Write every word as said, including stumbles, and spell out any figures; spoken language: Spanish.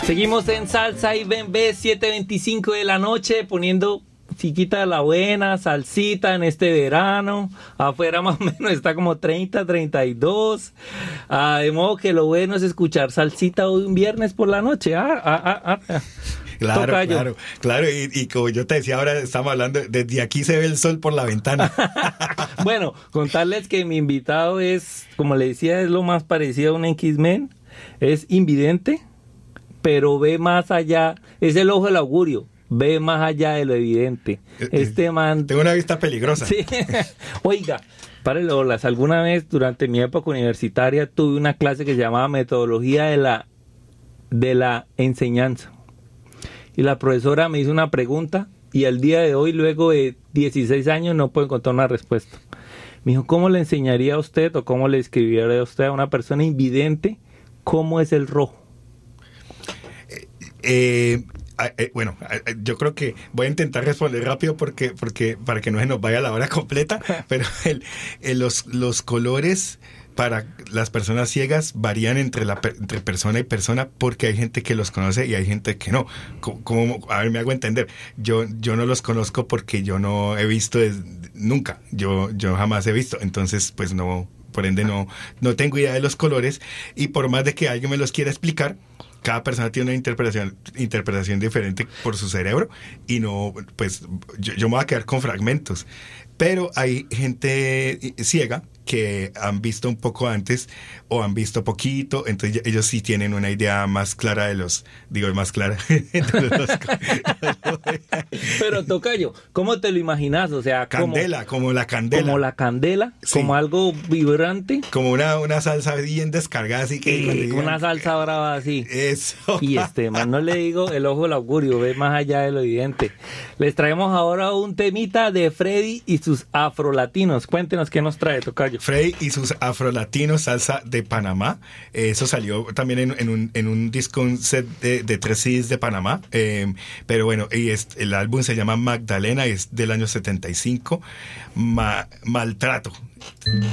Seguimos en Salsa y Bembé, siete veinticinco de la noche, poniendo chiquita la buena, salsita en este verano. Afuera más o menos está como treinta, treinta y dos. Ah, de modo que lo bueno es escuchar salsita hoy un viernes por la noche. Ah, ah, ah, ah. Claro, Tocayo. claro, claro. Y, y como yo te decía, ahora estamos hablando, desde aquí se ve el sol por la ventana. Bueno, contarles que mi invitado es, como le decía, es lo más parecido a un X-Men. Es invidente, pero ve más allá. Es el ojo del augurio. Ve más allá de lo evidente. Este man... Tengo una vista peligrosa. Sí. Oiga, párele bolas. Alguna vez durante mi época universitaria tuve una clase que se llamaba Metodología de la, de la Enseñanza. Y la profesora me hizo una pregunta y al día de hoy, luego de dieciséis años, no puedo encontrar una respuesta. Me dijo, ¿cómo le enseñaría a usted o cómo le escribiría a usted a una persona invidente cómo es el rojo? Eh... eh... Eh, bueno, eh, yo creo que voy a intentar responder rápido porque, porque para que no se nos vaya la hora completa, pero el, el, los, los colores para las personas ciegas varían entre, la, entre persona y persona porque hay gente que los conoce y hay gente que no. Como, como, a ver, me hago entender. Yo, yo no los conozco porque yo no he visto desde, nunca. Yo, yo jamás he visto. Entonces, pues no, por ende no, no tengo idea de los colores y por más de que alguien me los quiera explicar, cada persona tiene una interpretación, interpretación diferente por su cerebro y no, pues yo, yo me voy a quedar con fragmentos. Pero hay gente ciega que han visto un poco antes o han visto poquito, entonces ellos sí tienen una idea más clara de los, digo, más clara. de los, Pero tocayo, ¿cómo te lo imaginas? O sea, candela, como, como la candela. Como la candela, sí. Como algo vibrante. Como una, una salsa bien descargada, así que... Sí, una salsa brava así. Eso. Y este, man, no le digo el ojo del augurio, ve más allá de lo evidente. Les traemos ahora un temita de Freddy y sus afrolatinos. Cuéntenos qué nos trae, tocayo. Freddy y sus afrolatinos, salsa de Panamá. Eh, eso salió también en, en, un, en un disco, un set de, de tres C Ds de Panamá. Eh, pero bueno, y es, el álbum se llama Magdalena y es del año setenta y cinco. Ma, Maltrato.